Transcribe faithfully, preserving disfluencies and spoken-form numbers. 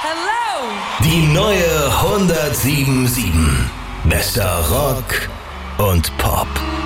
Hello! Die neue hundertsieben Komma sieben. Bester Rock und Pop.